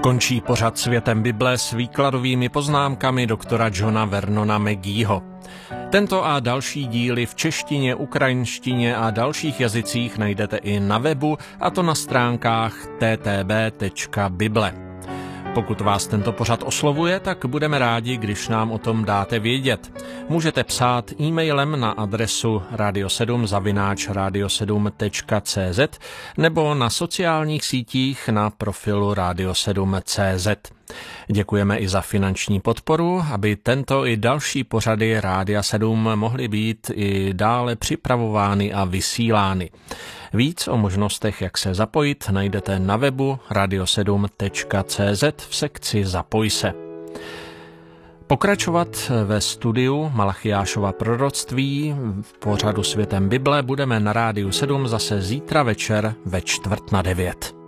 Končí pořad Světem Bible s výkladovými poznámkami doktora Johna Vernona Mageeho. Tento a další díly v češtině, ukrajinštině a dalších jazycích najdete i na webu, a to na stránkách ttb.bible. Pokud vás tento pořad oslovuje, tak budeme rádi, když nám o tom dáte vědět. Můžete psát e-mailem na adresu radio7@radio7.cz nebo na sociálních sítích na profilu radio7.cz. Děkujeme i za finanční podporu, aby tento i další pořady Rádia 7 mohly být i dále připravovány a vysílány. Víc o možnostech, jak se zapojit, najdete na webu radio7.cz v sekci Zapoj se. Pokračovat ve studiu Malachiášova proroctví v pořadu Světem Bible budeme na Rádiu 7 zase zítra večer ve 8:45.